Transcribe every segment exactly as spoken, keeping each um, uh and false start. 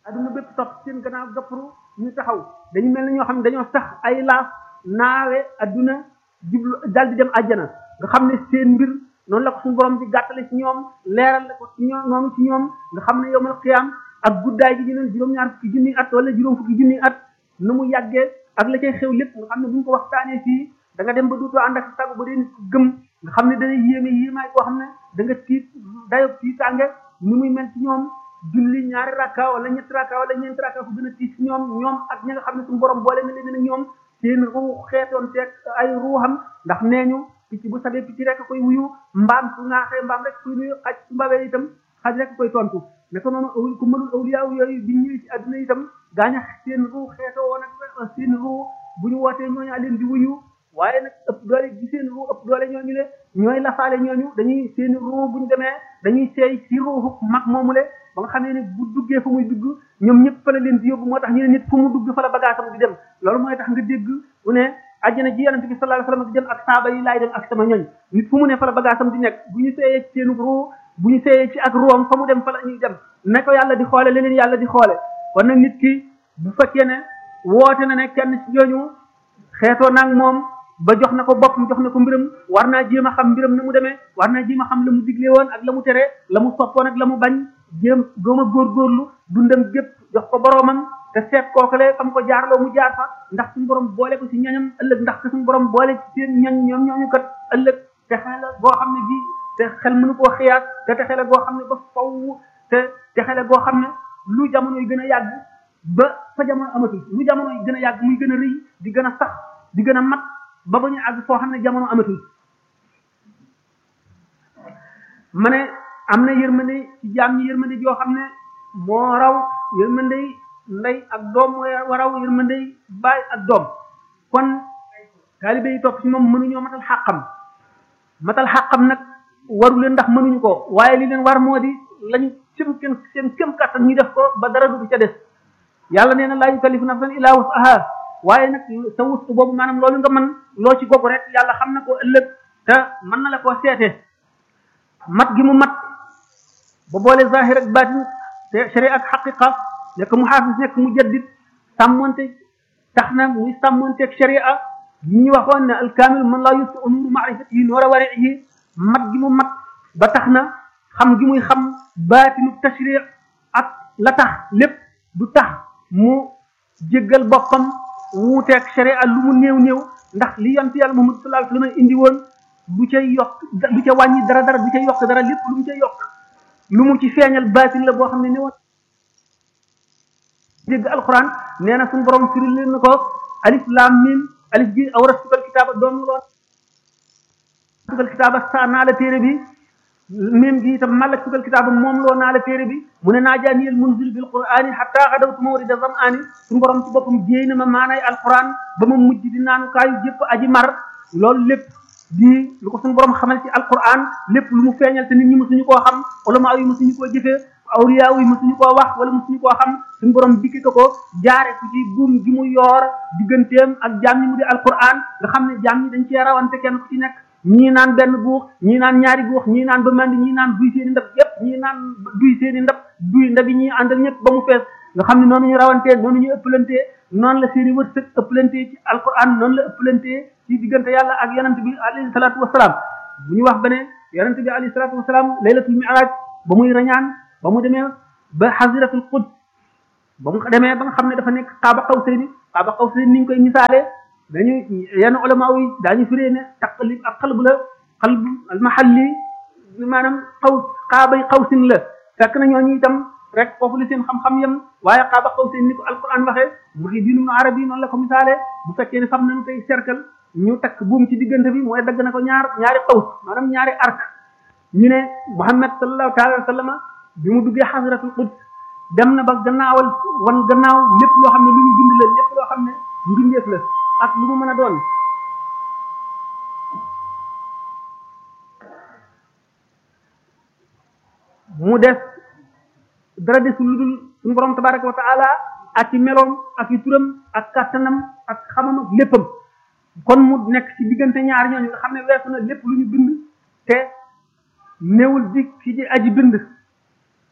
adduna bépp topp seen gannaaw gapparu ñu taxaw dañu mel ni ñoo xam ne dañoo sax ay laaf naawe adduna jublu dal di dem àjjana nga xam ne seen mbir noonu la ko suñu borom di gàttale ci ñoom leeral la ko ci ñoom noonu ci ñoom nga xam ne yowmal qiyaam ak guddaay gi ñu ne juróom-ñaar fukki junni at wala juróom fukki junni at nu mu yàggee ak la cay xew lépp nga xam ne bu ñu ko waxtaanee fii da nga dem ba duutoo ànd ak sago ba dee nit ko gëm nga xam ne dana yéeme yéemaay koo xam ne da nga tiit dayo tiitaange ni muy mel ci ñoom julli ñaari rakka wala ñetti rakka wala ñeenti rakka fu gën a tiit ci ñoom ñoom ak ñi nga xam ne suñu borom boole na leen ak ñoom seen ruu xeetoon teeg ay ruuxam ndax nee ñu picc bu sabee picc rek koy wuyu mbaam su ŋaaxee mbaam rek koy nuyu xaj su mbawee itam xaj rek koy tontu naka noonu aw ku mënul awliyaa yooyu bi ñëwee ci adduna itam gaaña seen ruu xeetoo woon ak seen ruu bu ñu wootee ñooñu leen di wuyu waaye nag ëpp doole gi seen ruu ëpp doole ñooñu le ñooy lafaale ñooñu dañuy seen ruu bu ñu demee dañuy seey ci ruuxu mag moomule ba nga xam ne bu duggee fu muy dugg ñoom ñëpp fa la leen di yóbbu moo tax ñu ne nit fu mu dugg fa la bagaasam di dem loolu mooy tax nga dégg mu ne àjjana ji yonente bi sallallahu alayhi wasallam di dem ak saaba yi laay dem ak sama ñooñ nit fu mu ne fa la bagaasam di nekk bu ñu seeyee ci seen ruu bu ñu seeyee ci ak ruwam fa mu dem fa la ñuy dem ne ko yàlla di xoole leneen yàlla di xoole kon nag nit ki bu fekkee ne woote na ne kenn ci ñooñu xeetoo naag moom ba jox na ko boppam jox na ko mbiram war naa jéem a xam mbiram na mu demee war naa jéem a xam la mu digle woon ak la mu tere la mu soppoon ak la mu bañ jéem doom a góorgóorlu dundam gépp jox ko boroomam te seet kookale xam ko jaarloo mu jaar fa ndax suñu borom boole ko ci ñañam ëllëg ndax suñu borom boole ci seen ñañ ñoom ñooñu kat ëllëg te xel la boo xam ne bii te xel mënu koo xiyaat te te xel la goo xam ne ba faw te te xel la goo xam ne lu jamono yi gën a yàgg ba fa jamono amatul lu jamono yi gën a yàgg muy gën a rëy di gën a sax di gën a mat ba ba ñu àgg foo xam ne jamono amatul ma ne am na yërmande ci jaam ñi yërmande joo xam ne moo raw yërmande ndey ak doom moo raw yërmande baay ak doom kon taalibe yi topp ci moom mënuñoo matal xàqam matal xàqam nag waru leen ndax mënuñu ko waaye li leen war moo di lañu seen seen seen kem kàttan ñu def ko ba dara du ca des yàlla nee na laa yukallifu nafsan illaa wus'ahaa waaye nag sa wus boobu maanaam loolu nga mën loo ci gogu rek yàlla xam na ko ëllëg te mën na la koo seete mat gi mu mat ba boole zahir ak baatin te sharia ak xaqiqa nekk mu xaafis nekk mu jaddid sàmmonte tax na muy sàmmonteeg sharia yi ñu waxoon ne alkaamil man laa yusu umuru maarifatihi noora warihi mat gi mu mat ba tax na xam gi muy xam baatinu tashri ak la tax lépp du tax mu jéggal boppam wuuteeg sharia lu mu néew néew ndax li yonent yàlla Muhammad sallallahu alayhi wasallam indi woon du ca yokk du ca wàññi dara dara du ca yokk dara lépp lu mu ca yokk lu mu ci feeñal baatin la boo xam ne ne woon dégg alquran nee na suñu borom firil leen na ko alif lam mim alif ji awrastukal kitaaba doon loon tukal kitaaba sa naa la téere bi mim gi itam malak tukal kitaaba moom loo naa la téere bi mu ne naajaaniyal munzil bil qur'ani hatta ghadawtu mawrida zam'ani suñu borom ci boppam jéey na ma maanay alquran ba ma mujj di naanu kaayu jëpp aji mar loolu lépp di lu ko suñu borom xamal ci alquran lépp lu mu feeñal te nit ñi mësuñu koo xam ulama yi mësuñu koo jëfee awliya yi mësuñu koo wax wala mësuñu koo xam suñu borom dikki ko ko jaare ko ci buum gi mu yoor digganteem ak jaam ñi mu di alquran nga xam ne jaam ñi dañ cee rawante kenn ku ci nekk ñii naan benn guux ñii naan ñaari guux ñii naan ba mandi ñii naan duy seeni ndab yépp ñii naan duy seeni ndab duy ndab yi ñuy àndal ñëpp ba mu fees nga xam ne noonu ñu rawantee noonu ñu ëppalantee noonu la seeni wërsëg ëppalantee ci alquran noonu la ëppalantee ci diggante yàlla ak yonent bi alayhi salaatu wasalaam bu ñu wax ba ne yonent bi alayhi salaatu wasalaam laylatul mi'raj ba muy rañaan ba mu demee ba xasiratul quds ba mu demee ba nga xam ne dafa nekk qaaba qawsayni qaaba qawsayni ni ñu koy misaalee dañu yenn ulama yi daañu firee ne taqlib ak xalb la xalb al mahalli maanaam xaw qaabay qawsin la fekk na ñooñu itam rek foofu la seen xam-xam yam waaye qaaba qawsayni ni ko alquran waxee Muhyiddin Ibn Arabi noonu la ko misaalee bu fekkee ne fam nañu tey cercle ñu takk buum ci diggante bi mooy dagg na ko ñaar ñaari qaws maanaam ñaari arc ñu ne Muhammad sallallahu taala wa sallama bi mu duggee xasratul quds dem na ba gannaawal wan gannaaw lépp loo xam ne lu ñu bind la lépp loo xam ne mbindeef la ak lu mu mën a doon mu def dara desul lu dul suñu borom tabaraka wa taala ak ci meloom ak ci turam ak kàttanam ak xamam ak léppam kon mu nekk ci diggante ñaar ñooñu nga xam ne weesu na lépp lu ñu bind te néewul di ci aji bind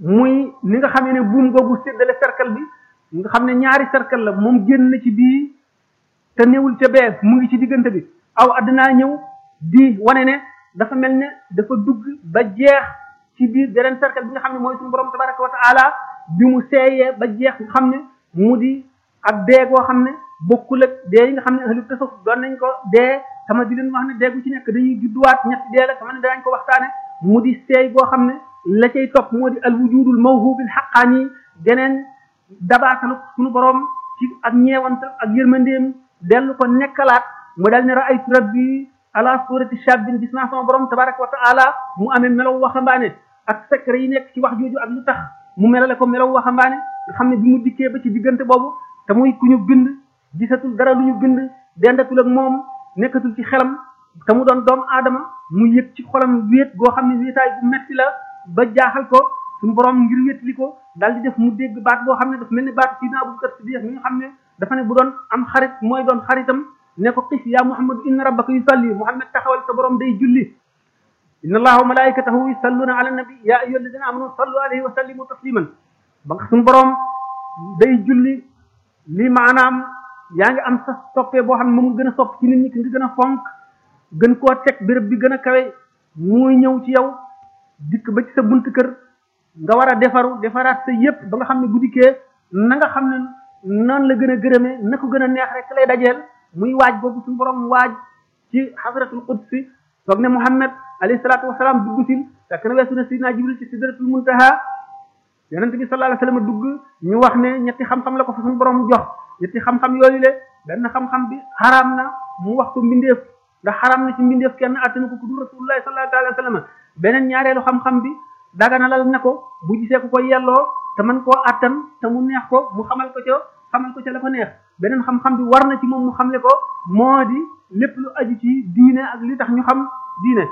muy ni nga xamee ne buum googu séddale cercle bi nga xam ne ñaari cercle la moom génn na ci bii te néewul ca bee mu ngi ci diggante bi aw addinaa ñëw di wane ne dafa mel ne dafa dugg ba jeex ci biir beneen cercle bi nga xam ne mooy suñu borom tabaraka wa taala bi mu seeyee ba jeex nga xam ne mu di ak dee goo xam ne bokkul ak dee yi nga xam ne ahlu tasawuf doon nañ ko dee sama di leen wax ne dee gu ci nekk dañuy judduwaat ñetti dee la sama ne danañ ko waxtaane mu di seey goo xam ne la cay topp moo di al wujudul mawhubil haqqani geneen dabaatalu suñu borom ci ak ñeewante ak yërmandeem dellu ko nekkalaat mu dal ne ra'aytu rabbi ala surati shabbin gis naa sama borom tabaraka wa taala mu amee melaw waxambaane ak secret yi nekk ci wax jooju ak lu tax mu melale ko melaw waxambaane nga xam ne bi mu dikkee ba ci diggante boobu te muy ku ñu bind gisatul dara lu ñu bind dendatul ak moom nekkatul ci xelam te mu doon doomu aadama mu yëg ci xolam wéet goo xam ne wéetaay bu metti la ba jaaxal ko suñu borom ngir wéetli ko daal di def mu dégg baat boo xam ne dafa mel ni baat sidina Abubakar Siddiq mi nga xam ne dafa ne bu doon am xarit mooy doon xaritam ne ko xis yaa Muhammad inna rabbaka yusalli Muhammad taxawal sa borom day julli inna allaha wa malaikatahu yusalluna ala nabi ya ayyuha alladina amanu sallu alayhi wa sallimu tasliman ba nga suñu borom day julli li maanaam yaa ngi am sa soppee boo xam ne moom nga gën a sopp ci nit ñi ki nga gën a fonk gën koo teg béréb bi gën a kawe muy ñëw ci yow dikk ba ci sa bunt kër nga war a defaru defaraat sa yépp ba nga xam ne bu dikkee na nga xam ne noonu la gën a gërëmee na ko gën a neex rek lay dajeel muy waaj boobu suñu borom waaj ci hadratul qudsi soog ne Muhammad alayhi salaatu wasalaam dugg sil fekk na weesu na sidina Jibril ci sidratul muntaha yonent bi sallallahu alayhi wasallam dugg ñu wax ne ñetti xam-xam la ko fa suñu borom jox ñetti xam-xam yooyu le benn xam-xam bi xaraam na mu wax ko mbindeef ndax xaraam na ci mbindeef kenn attanu ko ku dul rasulullahi sallallahu alayhi wasallam beneen ñaareelu xam-xam bi daganalal ne ko bu gisee ku ko yelloo te mën koo attan te mu neex ko mu xamal ko ca xamal ko ca la ko neex beneen xam-xam bi war na ci moom mu xamle ko moo di lépp lu aju ci diine ak li tax ñu xam diine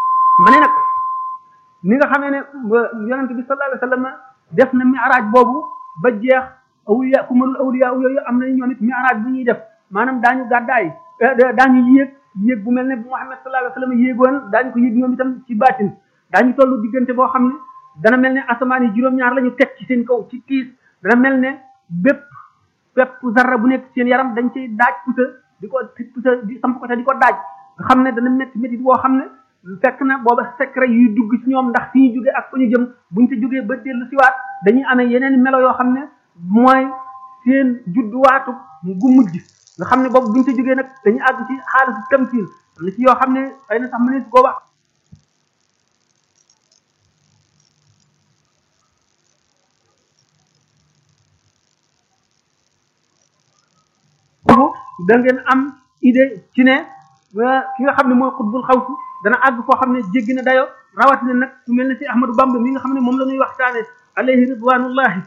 ma ne nag ni nga xamee ne yonent bi sallallahu alayhi wasallam def na mi'raaj boobu ba jeex awliya ku mënul awliya yooyu am nañu ñoom it mi'raaj bu ñuy def maanaam daañu gàddaay daañu yéeg yéeg bu mel ne bu Muhammad sallallahu alayhi wasallam yéegoon daañu ko yéeg ñoom itam ci baatin daañu tollu diggante boo xam ne dana mel ne asamaan yi juróom-ñaar la ñu teg ci seen kaw ci tiis dana mel ne bépp bépp zarra bu nekk seen yaram dañ ciy daaj pusa di ko pusa di samp ko te di ko daaj nga xam ne dana métti métti boo xam ne fekk na booba secret yuy dugg ci ñoom ndax fi ñu jógee ak fa ñu jëm buñ ci jógee ba dellu siwaat dañuy amee yeneen melo yoo xam ne mooy seen judduwaatu gu mujj nga xam ne boobu buñ ci jógee nag dañuy àgg ci xaalisu tamsil am na ci yoo xam ne xëy na sax mënees koo wax da ngeen am idée ci ne ki nga xam ne mooy xutbul xawsi dana àgg koo xam ne jéggi na dayo rawatina nag su mel ne si Ahmadou Bamba mi nga xam ne moom la ñuy waxtaane alayhi ridwanullahi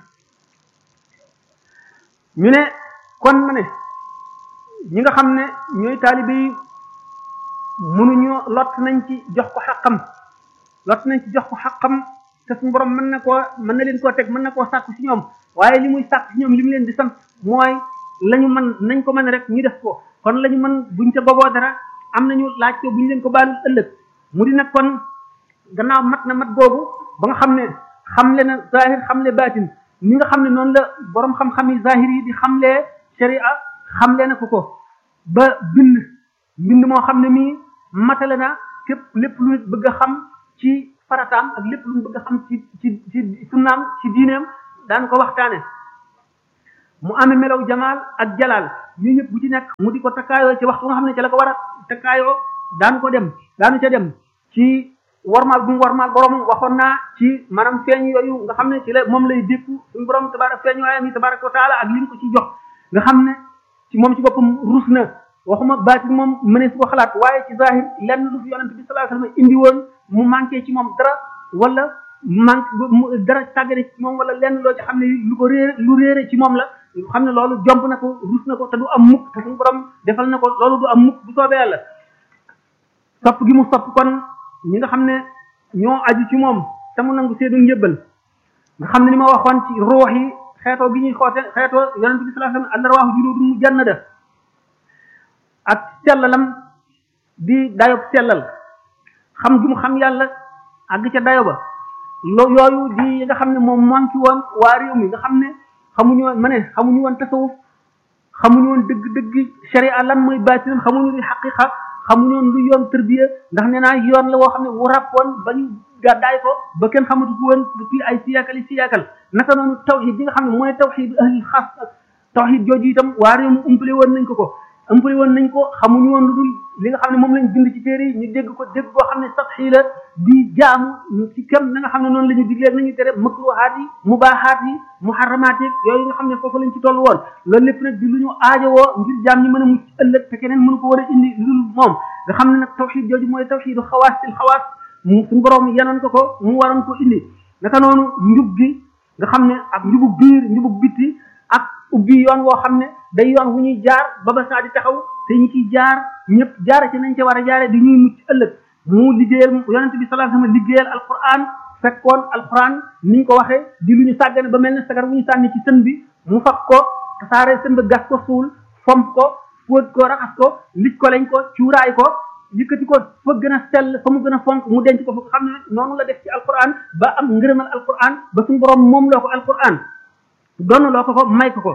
ñu ne kon ma ne ñi nga xam ne ñooy taalibe yi mënuñoo lott nañ ci jox ko xaqam lott nañ ci jox ko xaqam te suñu borom mën na koo mën na leen koo teg mën na koo sàkku ci ñoom waaye li muy sàkk ci ñoom li mu leen di sant mooy lañu mën nañ ko mën rek ñu def ko kon lañu mën buñ ca boboo dara am nañu laaj ko buñ leen ko baalul ëllëg mu di nag kon gannaaw mat na mat googu ba nga xam ne xamle na zahir xamle baatin ni nga xam ne noonu la borom xam-xam yi zahir yi di xamlee sharia xamle na ko ko ba bind mbind moo xam ne mii matale na képp lépp lu nit bëgg a xam ci farataam ak lépp lu nit bëgg a xam ci ci ci sunnaam ci diineem daan ko waxtaane mu amee melaw jamaal ak jalaal yooyu yëpp bu ci nekk mu di ko takkaayoo ci waxtu nga xam ne ci la ko war a takkaayoo daanu ko dem daanu ca dem ci warmaal bu mu warmaal borom waxoon naa ci maanaam feeñ yooyu nga xam ne ci la moom lay dékku suñu borom tabarak feeñ waayam yi tabaraka wa taala ak li mu ko ci jox nga xam ne ci moom ci boppam rus na waxuma baatin moom mënees ko xalaat waaye ci zahir lenn lu fi yonent bi sallallahu alayhi wasallam indi woon mu manqué ci moom dara wala manqué dara tàggane ci moom wala lenn loo ci xam ne lu ko réere lu réere ci moom la xam ne loolu jomb na ko rus na ko te du am mukk te suñu borom defal na ko loolu du am mukk bu soobee yàlla sopp gi mu sopp kon ñi nga xam ne ñoo aju ci moom te mu nangu seedu njëbbal nga xam ne ni ma waxoon ci ruux yi xeetoo gi ñuy xoote xeetoo yonent bi sallallahu alayhi wasallam alrawaahu junuudun mujannada ak sellalam di dayob sellal xam gi mu xam yàlla àgg ca dayo ba lo yooyu di nga xam ne moom manqué woon waa réew mi nga xam ne xamuñu woon ma ne xamuñu woon tasawuf xamuñu woon dëgg-dëgg sharia lan mooy baatinam xamuñu li xaqiqa xamuñu woon lu yoon tërbiya ndax nee naa yoon la woo xam ne wu ràppoon ba ñu gàddaay ko ba kenn xamatu ko woon depuis ay siyaakal yi siyaakal naka noonu tawxid bi nga xam ne mooy tawxid ahli xaas tawxid jooju itam waa réew mi umpale woon nañ ko ko umpale woon nañ ko xamuñu woon lu dul li nga xam ne moom lañ bind ci téere yi ñu dégg ko dégg boo xam ne sax xii la di jaamu ci kem na nga xam ne noonu la ñu diglee nañu tere makruhaat yi mubaahaat yi muharramaat yi yooyu nga xam ne foofu lañ ci toll woon loolu lépp nag di lu ñu aajowoo ngir jaam ñi mën a mucc ëllëg te keneen mënu ko war a indi lu dul moom nga xam ne nag tawxid jooju mooy tawxidu xawaasil xawaas suñu borom yanoon ko ko mu waroon ko indi naka noonu njub gi nga xam ne ak njubug biir njubug bitti ak ubbi yoon woo xam ne day yoon wu ñuy jaar ba ba saa di taxaw te ñi ciy jaar ñëpp jaare ci nañ ca war a jaare di ñuy mucc ëllëg mu liggéeyal yonente bi sallallahu alayhi wasallam liggéeyal alquran fekkoon alquran niñ ko waxee di lu ñu sàggane ba mel ne sagar bu ñu sànni ci sën bi mu fab ko tasaare sën ba gas ko suul fomp ko fóot ko raxas ko lij ko lañ ko cuuraay ko yëkkati ko fa gën a sell fa mu gën a fonk mu denc ko fa xam ne noonu la def ci alquran ba am ngërëmal alquran ba suñu borom moom loo ko alquran doon loo ko ko may ko ko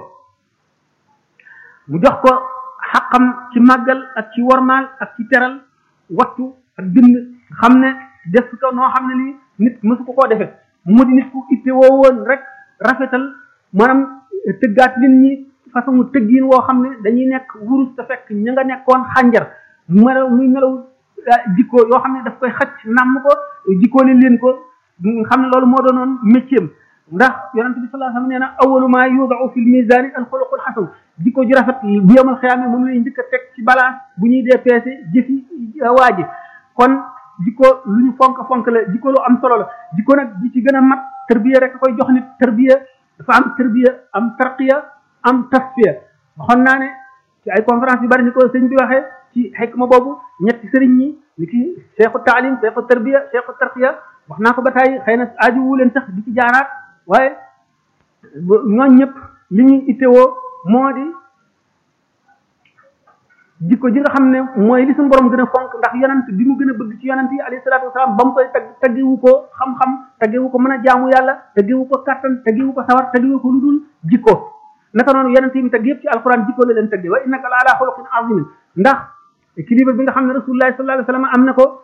mu jox ko xaqam ci màggal ak ci wormaal ak ci teral wattu ak bind xam ne def ko noo xam ne nii nit mësu ko koo defee mu di nit ku itte woo woon rek rafetal maanaam tëggaat nit ñi façon tëggiin woo xam ne dañuy nekk wurus te fekk ña nga nekkoon xànjar melaw muy melaw jikko yoo xam ne daf koy xacc nàmm ko jikkoo leen leen ko xam ne loolu moo doonoon métier am ndax yonente bi sallallahu alayhi wasallam nee na awwalu ma yudau fil mizan al xuluqul hasan jikko ju rafet bu yemal xiyaame moom lay njëkk a teg ci balance bu ñuy dee peese jëfi waa ji kon jikko lu ñu fonk fonk la jikko lu am solo la jikko nag ji ci gën a mat tarbiya rek koy jox nit tarbiya dafa am tarbiya am tarqiya am tasfiya waxoon naa ne ci ay conférence yu bari ni ko sëñ bi waxee ci xikma boobu ñetti sëriñ ñi ni ki cheikhu taalim cheikhu tarbiya cheikhu tarqiya wax naa ko ba tey xëy na aaju wu leen sax di ci jaaraat waaye ñooñ ñëpp li ñuy ittewoo moo di jikko ji nga xam ne mooy li suñu borom gën a fonk ndax yonent bi mu gën a bëgg ci yonent yi alayhi salaatu wasalaam ba mu koy tag taggewu ko xam-xam taggewu ko mën a jaamu yàlla taggewu ko kattan taggewu ko sawar taggewu ko lu dul jikko naka noonu yonent yi mi tagg yëpp ci alquran jikko la leen tagge wa innaka la ala xuluqin azimin ndax équilibre bi nga xam ne rasulullah sallallahu alayhi wasallam am na ko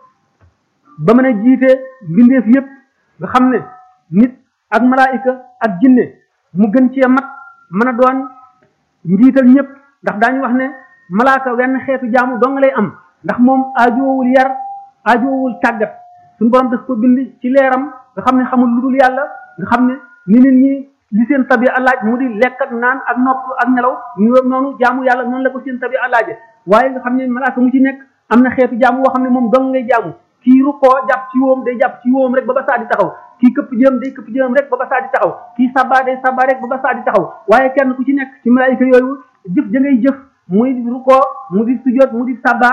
ba mën a jiite mbindeef yëpp nga xam ne nit ak malaayika ak jinne mu gën cee mat mën a doon njiital ñëpp ndax daañu wax ne malaaka wenn xeetu jaamu dong lay am ndax moom aajoowul yar aajoowul tàggat suñu borom daf ko bind ci leeram nga xam ne xamul lu dul yàlla nga xam ne ni nit ñi li seen tabi alaaj mu di lekk ak naan ak nopp ak nelaw noonu jaamu yàlla noonu la ko seen tabi alaaje waaye nga xam ne malaaka mu ci nekk am na xeetu jaamu woo xam ne moom dong ngay jaamu kii rukkoo jàpp ci wóom day jàpp ci wóom rek ba ba saa di taxaw kii këpp jëm day këpp jëm rek ba ba saa di taxaw kii sabba day sabba rek ba ba saa di taxaw waaye kenn ku ci nekk ci malaayika yooyu jëf ja ngay jëf muy rukkoo mu di sujjóot mu di sabba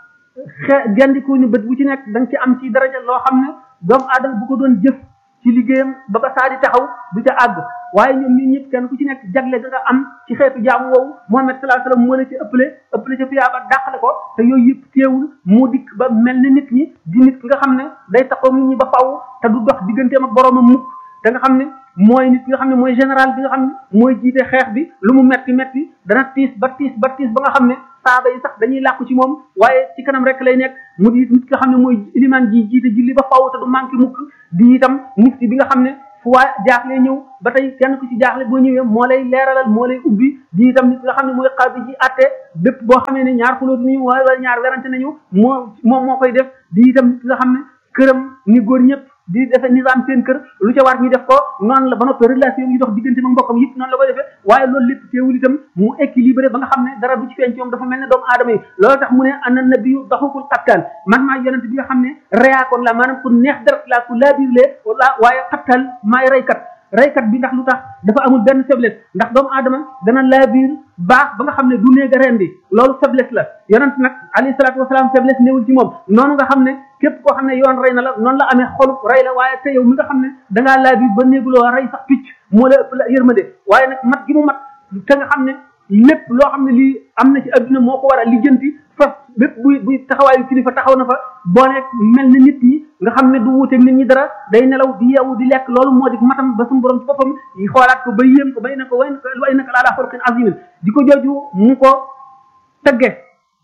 xe gendiku ni bët bu ci nekk da nga ci am ci daraja loo xam ne doomu aadama bu ko doon jëf ci liggéeyam ba ba saa di taxaw du ca àgg waaye ñoom ñi ñëpp kenn ku ci nekk jagle da nga am ci xeetu jaamu woowu Muhammad sallallahu alayhi wasallam moo la ci ëppale ëppale ca tuyaaba dàqale ko te yooyu yëpp teewul moo dikk ba mel ne nit ñi di nit ki nga xam ne day taxaw nit ñi ba faw te du dox digganteem ak boroomam mukk te nga xam ne mooy nit nga xam ne mooy général bi nga xam ne mooy jiite xeex bi lu mu metti metti dana tiis ba tiis ba tiis ba nga xam ne saaba yi sax dañuy làqu ci moom waaye ci kanam rek lay nekk mu di nit nga xam ne mooy ilimaan ji jiite julli ba faw te du manqué mukk di itam mufti bi nga xam ne fu waa jaaxle ñëw ba tey kenn ku ci jaaxle boo ñëwee moo lay leeralal moo lay ubbi di itam nit nga xam ne mooy xaadi ji atte bépp boo xamee ne ñaar xulóot nañu wala ñaar werante nañu moo moom moo koy def di itam nit nga xam ne këram ni góor ñëpp di defe nizaam seen kër lu ca war ñu def ko noonu la ba noppi relation yi dox diggante ma mbokkam yëpp noonu la ko defee waaye loolu lépp teewul itam mu équilibré ba nga xam ne dara du ci feeñ ci moom dafa mel ne doomu aadama yi loolu tax mu ne ana nabiyu daxukul xattaan man maa yonent bi nga xam ne reyaakoon la maanaam ku neex dara la ku laabirlee wala waaye xattal maay reykat reykat bi ndax lu tax dafa amul benn faiblesse ndax doomu aadama dana laabir baax ba nga xam ne du néega rendi loolu faiblesse la yonent nag alayhi salaatu wasalaam faiblesse néewul ci moom noonu nga xam ne képp koo xam ne yoon rey na la noonu la amee xolu rey la waaye te yow mi nga xam ne dangaa laabir ba néeguloo rey sax picc moo la ëpp la yërmande waaye nag mat gi mu mat te nga xam ne lépp loo xam ne lii am na ci adduna moo ko war a lijjanti fas bépp buy buy taxawaayu kilifa taxaw na fa boo nekk mel na nit ñi nga xam ne du wuuteeg nit ñi dara day nelaw di yeewu di lekk loolu moo di matam ba suñu borom ci boppam yi xoolaat ko ba yéem ko bay na ko way way na ko laalaa xuluqin azimin di ko jooju mu ko tëgge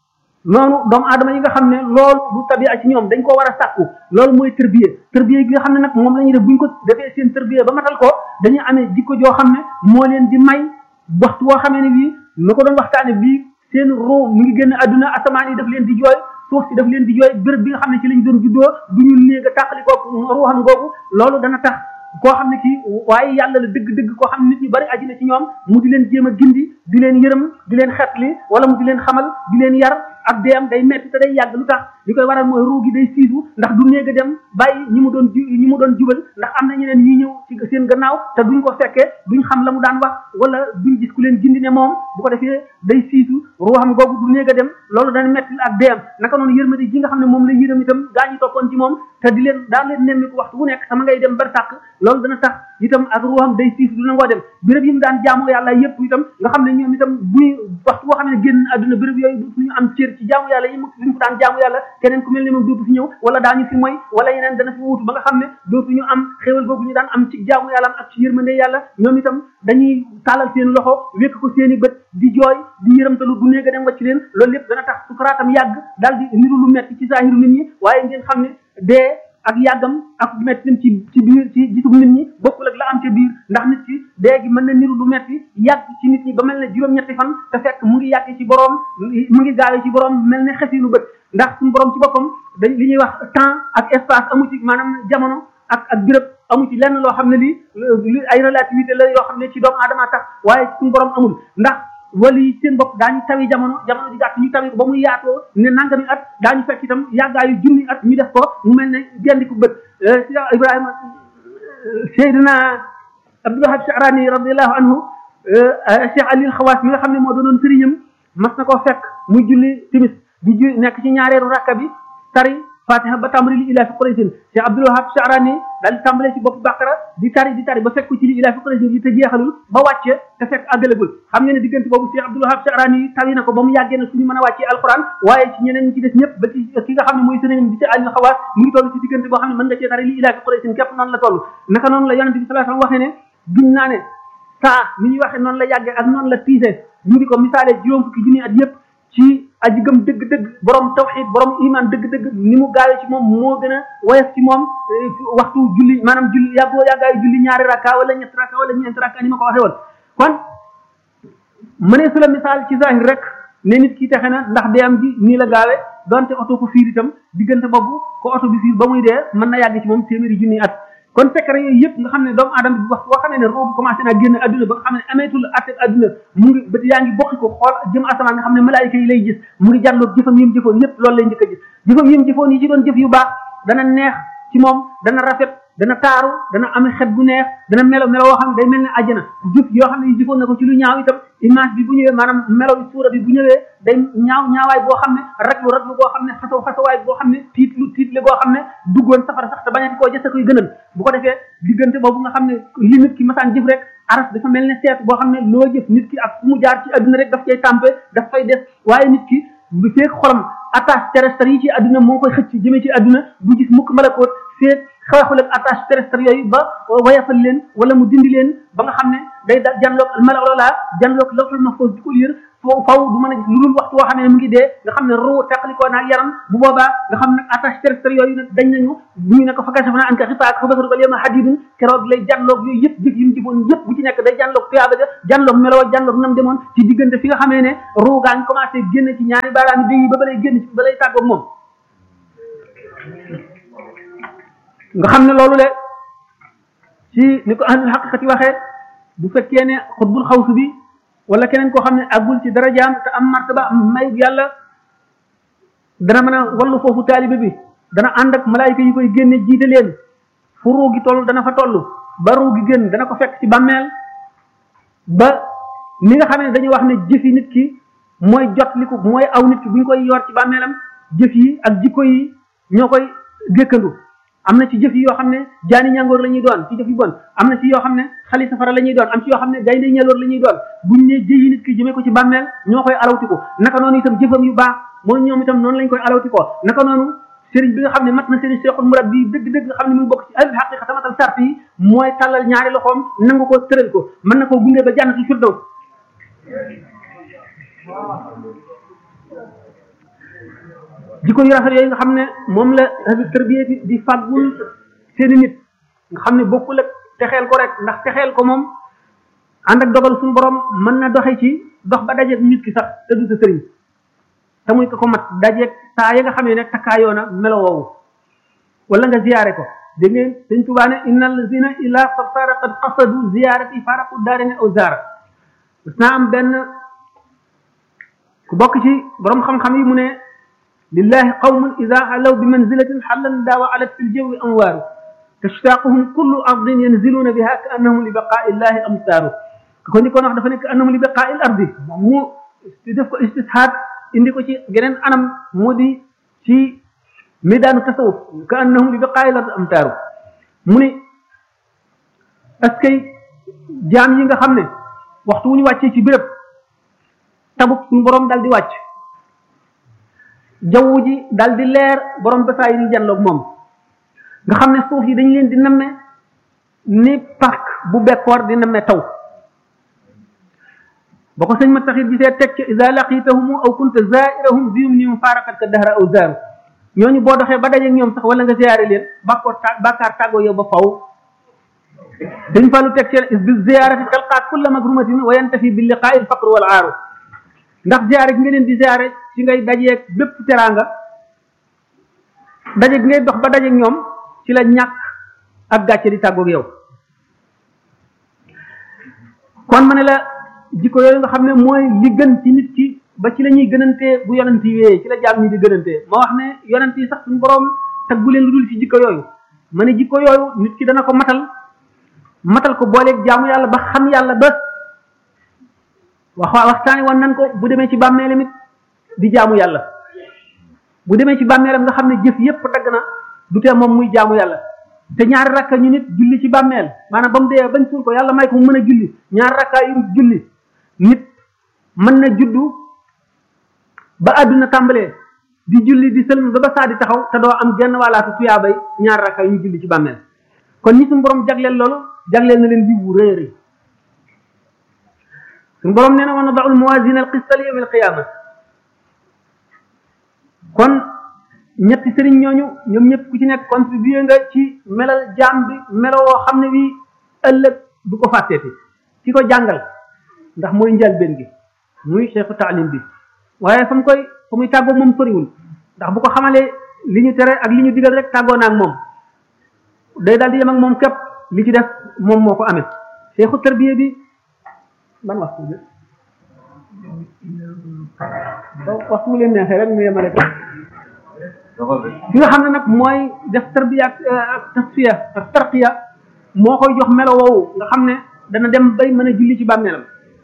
noonu doomu aadama yi nga xam ne loolu du tabia ci ñoom dañ ko war a sàkku loolu mooy tërbiye tërbiye gi nga xam ne nag moom la ñuy def bu ñu ko defee seen tërbiye ba matal ko dañuy amee jikko joo xam ne moo leen di may waxtu woo xamee ne bii na ko doon waxtaane bii seen ruu mu ngi génn àdduna asamaan yi daf leen di jooy suuf si daf leen di jooy béréb bi nga xam ne ci lañ doon juddoo du ñu néeg a tàqali ko ruuxam googu loolu dana tax koo xam ne kii waaye yàlla la dëgg-dëgg koo xam ne nit ñi bari aji na ci ñoom mu di leen jéem a gindi di leen yërëm di leen xetli wala mu di leen xamal di leen yar ak deem day metti te day yàgg lu tax li koy waral mooy ruu gi day siisu ndax du néeg a dem bàyyi ñi mu doon ñi mu doon jubal ndax am na ñeneen ñi ñëw ci seen gannaaw te duñ ko fekkee duñ xam la mu daan wax wala duñ gis ku leen gindi ne moom bu ko defee day siisu ruuxam googu du néeg a dem loolu dana metti ak deem naka noonu yërmande ji nga xam ne moom la yërëm itam gaa ñi toppoon ci moom te di leen daan leen nemmi ko waxtu bu nekk sama ngay dem bar sàkk loolu dana tax itam ak ruuxam day siisu du nangoo dem béréb yi mu daan jaamoo yàlla yëpp itam nga xam ne ñoom itam buy waxtu boo xam ne génn àdduna béréb yooyu duñu am cër ci jaamu yàlla yi mu ko daan jaamu yàlla keneen ku mel ni moom dootu fi ñëw wala daañu fi mooy wala yeneen dana fi wuutu ba nga xam ne dootu ñu am xéewal googu ñu daan am ci jaamu yàlla ak ci yërmande yàlla ñoom itam dañuy taalal seen loxo wékk ko seen i bët di jooy di yërëmtalu du néega dem wacc leen loolu lépp dana tax sukaraatam yàgg daal di niru lu metti ci saahiru nit ñi waaye ngeen xam ne dee ak yàggam ak metti ci ci biir ci gisub nit ñi bokkul ak la am ca biir ndax nit ki dee gi mën na niru lu metti yàgg ci nit ñi ba mel ne juróom-ñetti fan te fekk mu ngi yàgg ci boroom mu ngi gaawee ci boroom mel ne xefinu bët ndax suñu boroom ci boppam dañ li ñuy wax temps ak espace amu ci maanaam jamono ak ak béréb amu ci lenn loo xam ne lii li ay relativité la yoo xam ne ci doomu aadama tax waaye suñu boroom amul ndax wala yi seen bopp daañu tawi jamono jamono di gàtt ñu tawi ko ba muy yaatoo ne nangami at daañu fekk itam yàggaayu junni at ñu def ko mu mel ne gendiku bët Ibrahima Seydina Abdul Wahab Sha'rani radiyallahu anhu Cheikh Ali al-Khawas mi nga xam ne moo doonoon sëriñam mas na koo fekk muy julli timis di ju nekk ci ñaareelu rakka bi tari fatiha ba tàmbali li ilaa fi Quraysin Cheikh Abdul Wahab Sha'rani daal di tàmbalee ci bopp Baqara di tari di tari ba fekk ci li ilaa fi Quraysin yi te jeexalul ba wàcce te fekk àggalagul xam ngeen ne diggante boobu Cheikh Abdul Wahab Sha'rani tari na ko ba mu yàggee na suñu mën a wàccee alquran waaye ci ñeneen ñi ci des ñëpp ba ci ki nga xam ne mooy sëriñam di ci Ali Xawaas mu ngi toll ci diggante boo xam ne mën nga cee tari li ilaa fi Quraysin képp noonu la toll naka noonu la yonente bi sallallahu alayhi wasallam waxee ne giñ naa ne saa ni ñuy waxee noonu la yàggee ak noonu la tiisee ñu di ko misaalee juróom fukki junni at yëpp ci aji gëm dëgg-dëgg borom tawxiid borom iman dëgg-dëgg ni mu gaawee ci moom moo gën a woyof ci moom waxtu julli maanaam julli yàggoo yàggaayu julli ñaari rakka wala ñetti rakka wala ñeenti rakka ni ma ko waxee woon kon mënee su la misaal ci zahir rek ne nit ki texe na ndax dee am ji nii la gaawee donte oto ko fiir itam diggante boobu ko oto bi fiir ba muy dee mën na yàgg ci moom téeméeri junni at kon secret yooyu yëpp nga xam ne doomu aadama bi wax boo xamee ne roobu commencé naa génn adduna ba nga xam ne ameetul atte adduna mu ngi bët yaa ngi bokki ko xool jëm asamaan nga xam ne malaayika yi lay gis mu ngi jàlloog jëfam yim jëfoon yëpp loolu lay njëkk a gis jëfam yim jëfoon yi ci doon jëf yu baax dana neex ci moom dana rafet dana taaru dana ame xet bu neex dana melo melo woo xam ne day mel ne àjjana jëf yoo xam ne yu jëfoon na ko ci lu ñaaw itam image bi bu ñëwee maanaam melo bi suura bi bu ñëwee day ñaaw ñaawaay boo xam ne raglu raglu boo xam ne xasaw xasawaay boo xam ne tiitlu tiitle boo xam ne duggoon safara sax te bañati koo jësa koy gënal bu ko defee diggante boobu nga xam ne li nit ki masaan jëf rek aras dafa mel ne seet boo xam ne loo jëf nit ki ak fu mu jaar ci adduna rek daf cay tàmpe daf fay des waaye nit ki bu feek xolam attache terrestre yi ci adduna moo koy xëcc jëmee ci adduna du gis mukk malakoot feek xeexul ak attache terrestre yooyu ba wayafal leen wala mu dindi leen ba nga xam ne day da janloog malala janloog lawhul mahfuz di ko liir foo faw du mën a gis lu dul waxtu woo xam ne mu ngi dee nga xam ne ruu teqalikoo naag yaram bu boobaa nga xam ne attache terrestre yooyu nag dañ nañu ñu ne ko fa kashafnaa anka xifaak fa basaruka al-yawma hadiidun keroog lay janloog yooyu yëpp jëf yi mu jëfoon yëpp bu ci nekk day janloog tuyaaba ja janloog meloo janloog nam demoon ci diggante fi nga xamee ne ruu gaa ngi commencé génn ci ñaari baaraami day yi ba balay génn ci balay tàggoog moom nga xam ne loolu le ci ni ko ahlul haqiqati waxee bu fekkee ne xutbul xawsu bi wala keneen koo xam ne àggul ci darajaam te am martaba am may yàlla dana mën a wallu foofu taalibe bi dana ànd ak malaayika yi koy génne jiite leen fu ruu gi toll dana fa toll ba ruu gi génn dana ko fekk ci bàmmeel ba ni nga xam ne dañuy wax ne jëfi nit ki mooy jot li ko mooy aw nit ki bu ñu koy yor ci bàmmeelam jëf yi ak jikko yi ñoo koy gékkandu am na ci jëf yi yoo xam ne jaani ñàngoor la ñuy doon ci jëf yu bon am na ci yoo xam ne xali safara la ñuy doon am ci yoo xam ne gaynde ñeloor la ñuy doon buñ ne jëyi nit ki jëmee ko ci bàmmeel ñoo koy alawti ko naka noonu itam jëfam yu baax mooy ñoom itam noonu lañ koy alawti ko naka noonu sëriñ bi nga xam ne mat na sëriñ Seexul Murabbi bi dëgg-dëgg nga xam ne muy bokk ci al haqiqa tamatal sart yi mooy tàllal ñaari loxoom nangu ko tëral ko mën na koo gunge ba jannatul firdaws jikko yu rafet yooyu nga xam ne moom la ahlu tarbiya di fàggul seeni nit nga xam ne bokkul ak texeel ko rek ndax texeel ko moom ànd ak dogal suñu borom mën na doxe ci dox ba dajeeg nit ki sax te du sa sëriñ te muy ko ko mat dajeeg saa ya nga xam ne ne takkaayoo na melo woowu wala nga ziyaare ko dégg ngeen sëñ Tuubaa ne innal lazina ila safara qad qasadu ziyaarati faraqu daarine aw zaara mas naa am benn ku bokk ci borom xam-xam yi mu ne lillahi qawmun ida alaw bi manzilatin xallan daawa alat fi ljawi anwaaru tashtaquhum kullu ardin yanziluuna biha ka annahum li baqaa illahi amsaaru ko ni ko wax dafa nekk annahum li baqaa il ardi moom mu def ko istishaad indi ko ci geneen anam moo di ci midaanu tasawuf ka annahum li baqaa il ardi amsaaru mu ni est-ce que jaam yi nga xam ne waxtu wu ñu wàccee ci béréb tabuk suñu borom dal di wàcc jaww ji dal di leer borom basaa yi di janloog moom nga xam ne suuf yi dañu leen di namme ni parc bu bekkoor di namme taw ba ko sëñ ma taxit gisee teg ca iza laqitahum aw kunta zairahum bium nim faaraqat ka dahra aw zaaru ñooñu boo doxee ba dajeeg ñoom sax wala nga ziyaare leen bàkkoor ta bàkkaar tàggoo yow ba faw dañ fàllu teg ca is bi ziyaarati talqaa kulla magrumatin wa yantafi bi liqaa'i al-faqr wal aaru ndax ziyaare gi nga leen di ziyaare ci ngay dajeeg bépp teraanga dajeeg ngay dox ba dajeeg ñoom ci la ñàkk ak gàcce di tàggoog yow kon ma ne la jikko yooyu nga xam ne mooy li gën ci nit ki ba ci la ñuy gënantee bu yonent yi wéyee ci la jaam ñi di gënantee ma wax ne yonent yi sax suñu borom taggu leen lu dul ci jikko yooyu ma ne jikko yooyu nit ki dana ko matal matal ko booleeg jaamu yàlla ba xam yàlla ba wax waxtaani woon nan ko bu demee ci bàmmeelam it di jaamu yàlla bu demee ci bàmmeelam nga xam ne jëf yépp dagg na du tee moom muy jaamu yàlla te ñaari rakka ñu nit julli ci bàmmeel maanaam ba mu dee bañ suul ko yàlla may ko mu mën a julli ñaari rakka yu julli nit mën na juddu ba àdduna tàmbalee di julli di sëlm ba ba saa di taxaw te doo am genn wàllaatu tuyaabay ñaari rakka yu julli ci bàmmeel kon ñi suñu borom jagleel loolu jagleel na leen bi wu rëy rëy suñu borom nee na wa nadaul mawazina al qista li yawm al qiyama kon ñetti sëriñ ñooñu ñoom ñëpp ku ci nekk contribué nga ci melal jaam bi melo woo xam ne wi ëllëg du ko fàtteeti ki ko jàngal ndax mooy njëlbéen gi muy cheikhu taalim bi waaye fa mu koy fa muy tàggoo moom soriwul ndax bu ko xamalee li ñu tere ak li ñu digal rek tàggoo na ak moom day daal di yem ak moom képp li ci def moom moo ko amee cheikhu tarbiya bi ban waxtu bi waxtu mu leen neexee rek mu yemale ko ki nga xam ne nag mooy def tarbiya ak tasfiya ak tarqiya moo koy jox melo woowu nga xam ne dana dem bay mën a julli ci bàmmeelam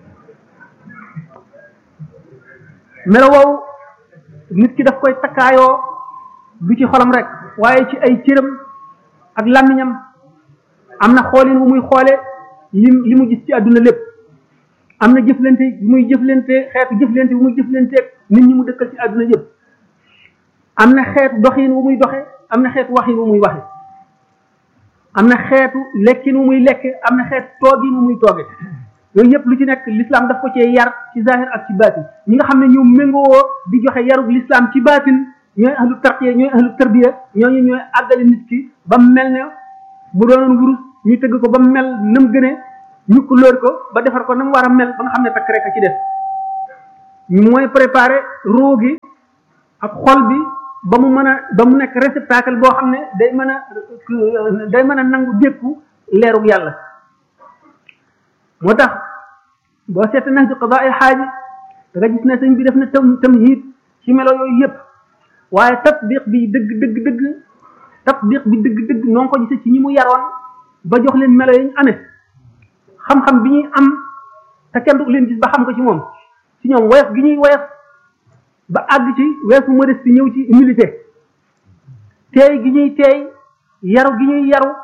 melo woowu nit ki daf koy takkaayoo du ci xolam rek waaye ci ay cëram ak làmmiñam am na xoolin wu muy xoole li li mu gis ci àdduna lépp am na jëflante bu muy jëflante xeetu jëflante bu muy jëflanteeg nit ñi mu dëkkal ci àdduna yëpp am na xeetu doxin wu muy doxe am na xeetu waxin wu muy waxe am na xeetu lekkin wu muy lekke am na xeetu toogin wu muy tooge yooyu yëpp lu ci nekk l'islam daf ko cee yar ci zahir ak ci baatin ñi nga xam ne ñoom méngoo di joxe yarug l'islam ci baatin ñooy ahlu tarqiya ñooy ahlu tarbiya ñooñu ñooy àggale nit ki ba mel ne bu doonoon wurus ñu tëgg ko ba mel nam gëne ñu ko lóor ko ba defar ko na mu war a mel ba nga xam ne takk rek a ci def mooy préparer ruu gi ak xol bi ba mu mën a ba mu nekk réceptacle boo xam ne day mën a day mën a nangu dékku leerug yàlla moo tax boo seet nax ci qadaa ay xaaji da nga gis ne sëñ bi def na tam tamhiid ci melo yooyu yëpp waaye tatbiq bi dëgg dëgg dëgg tatbiq bi dëgg dëgg noo ngi ko gisee ci ñi mu yaroon ba jox leen melo yi ñu amee xam-xam bi ñuy am te kenn du leen gis ba xam ko ci moom ci ñoom woyof gi ñuy woyof ba àgg ci weesu modeste ñëw ci humilité teey gi ñuy teey yaru gi ñuy yaru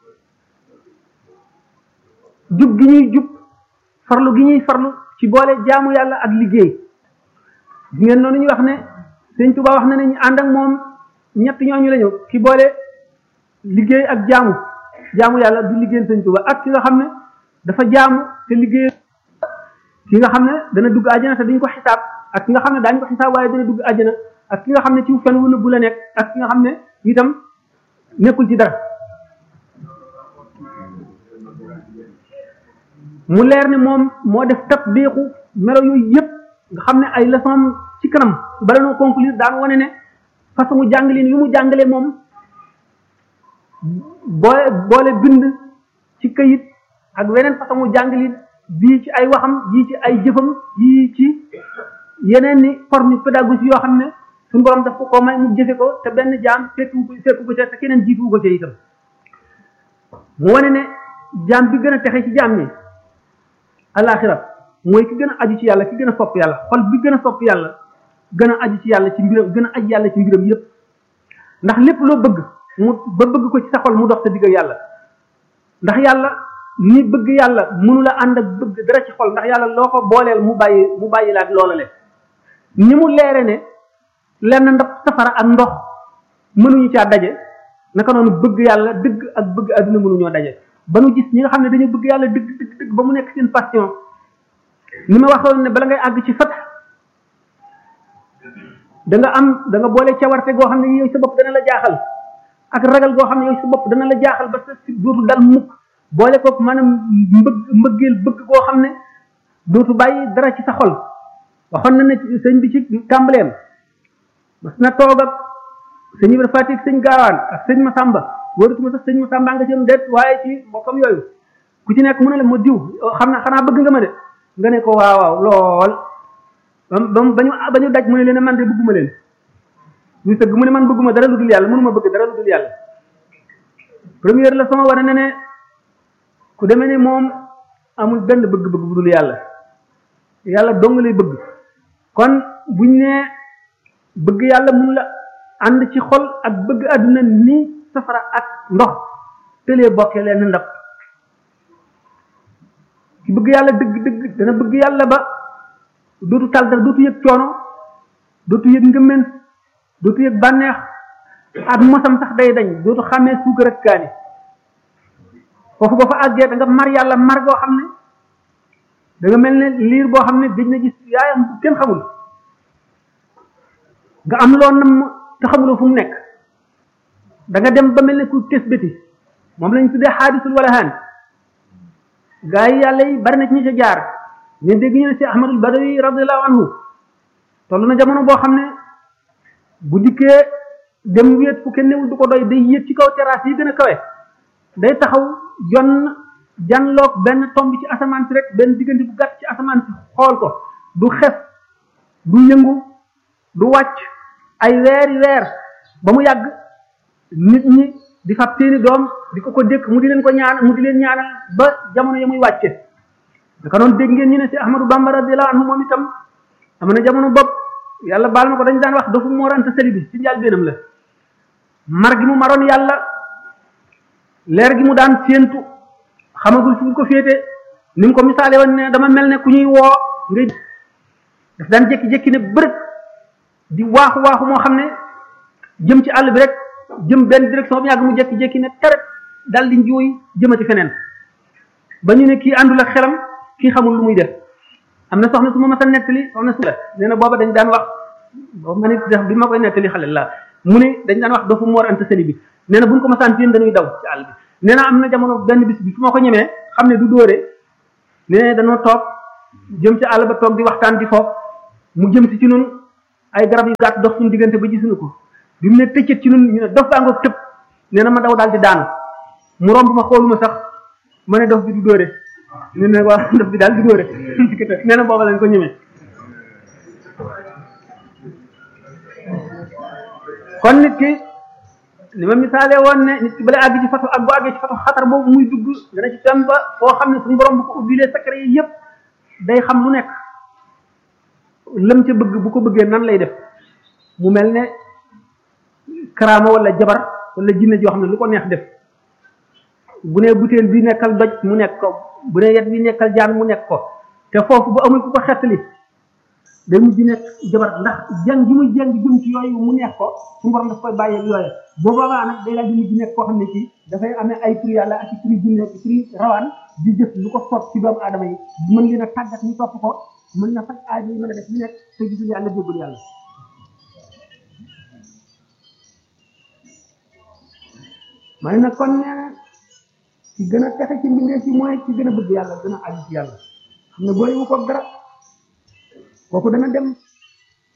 jub gi ñuy jub farlu gi ñuy farlu ci boole jaamu yàlla ak liggéey di ngeen noonu ñu wax ne Sëñ Tuubaa wax na ne ñu ànd ak moom ñett ñooñu lañu ki boole liggéey ak jaamu jaamu yàlla du liggéeyal Sëñ Tuubaa ak ki nga xam ne dafa jaamu te liggéey ki nga xam ne dana dugg àjjana te duñ ko xisaab ak ki nga xam ne daañu ko xisaab waaye dana dugg àjjana ak ki nga xam ne ci fen wu nëbbu la nekk ak ki nga xam ne itam nekkul ci dara mu leer ne moom moo def tatbiqu melo yooyu yëpp nga xam ne ay leçon ci kanam bala noo conclure daan wane ne façon mu jàngaleen yu mu jàngalee moom boole boole bind ci këyit ak weneen façon mu jàngaleen bii ci ay waxam bii ci ay jëfam yii ci yeneen ni forme pédagogique yoo xam ne suñu borom daf ko ko may mu jëfe ko te benn jaam fekku ko fekku ko ca te keneen jiitu ko ca itam mu wane ne jaam bi gën a texe ci jaam ñi alaxira mooy ki gën a aju ci yàlla ki gën a sopp yàlla xol bi gën a sopp yàlla gën a aju ci yàlla ci mbiram gën a aju yàlla ci mbiram yépp ndax lépp loo bëgg mu ba bëgg ko ci sa xol mu dox sa digg ak yàlla ndax yàlla ni bëgg yàlla mënu la ànd ak bëgg dara ci xol ndax yàlla loo ko booleel mu bàyyi mu bàyyi la ak loola le ni mu leere ne lenn ndab safara ak ndox mënuñu caa daje naka noonu bëgg yàlla dëgg ak bëgg adduna mënuñoo daje ba nu gis ñi nga xam ne dañoo bëgg yàlla dëgg dëgg dëgg ba mu nekk seen passion ni ma waxoon ne bala ngay àgg ci fat da nga am da nga boole cawarte goo xam ne yow sa bopp dana la jaaxal ak ragal goo xam ne yow sa bopp dana la jaaxal ba sa si dootu dal mukk boole ko maanaam mbëgg mbëggeel bëgg goo xam ne dootu bàyyi dara ci sa xol waxoon na ne sëñ bi ci tàmbaleem mas na toog ak sëñ Ibra Faati ak sëñ Gaawaan ak sëñ Masamba wóoratuma sax sëñ Masamba nga ci am déet waaye ci bokkam yooyu ku ci nekk mu ne la ma diw xam na xanaa bëgg nga ma de nga ne ko waaw waaw lool ba ba ñu ba ñu daj mu ne leen man de bëgguma leen ñu tëgg mu ne man bëgguma dara lu dul yàlla mënuma bëgg dara lu dul yàlla première la sama wane ne ne ku demee ne moom amul benn bëgg-bëgg bu dul yàlla yàlla dong lay bëgg kon buñ ne bëgg yàlla mun la ànd ci xol ak bëgg àdduna ni safara ak ndox tëlee bokkee leen ndab ki bëgg yàlla dëgg dëgg dana bëgg yàlla ba dootu tal dara dootu yëg coono dootu yëg ngëmmen dootu yëg bànneex ak mosam sax day dañ dootu xàmmee suukar ak kaani foofu boo fa àggee da nga mar yàlla mar goo xam ne da nga mel ne liir boo xam ne dañ na gis yaayam kenn xamul nga am loo nam te xamuloo fu mu nekk da nga dem ba mel ne ku tes béti moom lañ tuddee xaadisul wala haan gaa yi yàlla yi bari na ci ñi ca jaar ñeen dégg ñu ne si Ahmadul Badawi radiallahu anhu toll na jamono boo xam ne bu dikkee dem wéet fu kenn newul du ko doy day yéeg ci kaw terrasse yi gën a kawe day taxaw jon janloog benn tomb ci asamaan si rek benn diggante bu gàtt ci asamaan si xool ko du xef du yëngu du wàcc ay weeri weer ba mu yàgg nit ñi di fab seeni doom di ko ko dékk mu di leen ko ñaan mu di leen ñaanal ba jamono ya muy wàcce naka noonu dégg ngeen ñu ne si Ahmadou Bamba radiyallahu anhu moom itam am na jamono bopp yàlla baal na ko dañ daan wax dafa Mor Anta Sali bi ci njaal beenam la mar gi mu maroon yàlla leer gi mu daan séentu xamagul fu mu ko féete ni mu ko misaale woon ne dama mel ne ku ñuy woo ngay daf daan jékki-jékki ne bërëg di waaxu waaxu moo xam ne jëm ci àll bi rek jëm benn direction bi yàgg mu jékki-jékki ne teret dal di njuuy jëmati feneen ba ñu ne kii àndul ak xelam kii xamul lu muy def am na soxna su ma mas a nettali soxna su la nee na booba dañ daan wax boobu ma nit def bi ma koy nettali xale la mu ne dañ daan wax dafa Mor Anta Sali bi nee na buñ ko masaan yéen dañuy daw ci àll bi nee na am na jamono benn bis bi fu ma ko ñemee xam ne du dóore nee na dañoo toog jëm ci àll ba toog di waxtaan di foofu mu jëm si ci nun ay garab yu gàtt dox suñu diggante ba gisuñu ko bi mu ne tëccët ci nun ñu ne dof baa ngoog tëb nee na ma daw daal di daanu mu romb ma xooluma sax ma ne dof bi du dóore nee na waaw dof bi daal du dóore nee na booba lañ ko ñemee kon nit ki li ma misaale woon ne nit ki bala àgg ci fatu ak bu àggee ci fatu xatar boobu muy dugg dana ci dem ba foo xam ne suñu borom bu ko ubbilee secret yi yëpp day xam lu nekk lam ca bëgg bu ko bëggee nan lay def mu mel ne karaama wala jabar wala jinne joo xam ne lu ko neex def bu ne butéel bi nekkal doj mu nekk ko bu ne yet bi nekkal jaan mu nekk ko te foofu bu amul ku ko xettali day mujj nekk jabar ndax jàng gi muy jàng jëm ci yooyu mu neex ko suñu borom daf koy bàyyi yooyu boo boobaa nag day daal di mujj nekk koo xam ne kii dafay amee ay tur yàlla ak i turi jinne ak i turi rawaan di jëf lu ko soob ci doomu aadama yi mën leen a tàggat ñu topp ko mën na faj aajo yi mën a def lu nekk te gisul yàlla déggul yàlla may na kon nee na ci gën a texe ci mbindeef yi mooy ci gën a bëgg yàlla gën a aju ci yàlla xam ne boolewu ko dara kooku dana dem